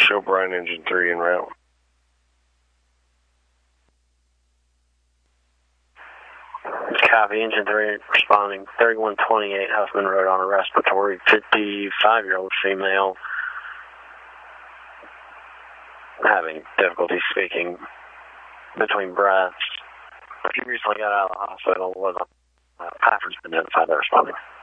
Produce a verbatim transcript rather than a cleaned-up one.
Show Brian Engine three en route. Copy, Engine three responding. thirty-one twenty-eight Huffman Road on a respiratory. fifty-five-year-old female having difficulty speaking between breaths. He recently got out of the hospital. Was uh, Pafford's been identified. They're responding.